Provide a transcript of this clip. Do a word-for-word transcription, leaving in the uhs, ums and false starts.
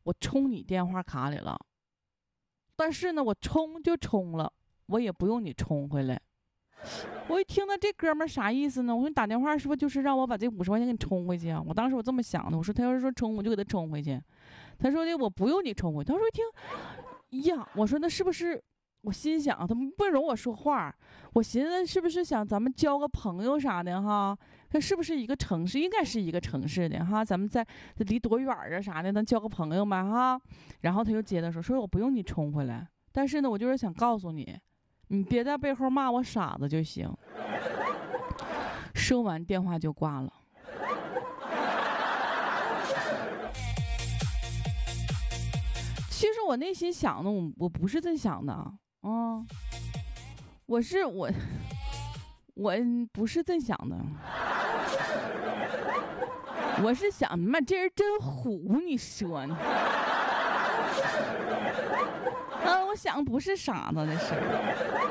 我充你电话卡里了，但是呢，我充就充了，我也不用你充回来。我一听到这哥们儿啥意思呢？我说你打电话是不是就是让我把这五十块钱给你充回去啊？我当时我这么想的，我说他要是说充，我就给他充回去。他说的我不用你充回。他说一听呀，我说那是不是？我心想他不容我说话，我寻思是不是想咱们交个朋友啥的哈？他是不是一个城市？应该是一个城市的哈，咱们在离多远啊啥的，咱交个朋友嘛哈。然后他就接着说，说我不用你充回来，但是呢，我就是想告诉你，你别在背后骂我傻子就行。说完电话就挂了。其实我内心想的，我我不是这么想的啊、嗯，我是我我不是这想的，我是想，妈这人真虎，你说呢？啊，我想不是傻子的事儿。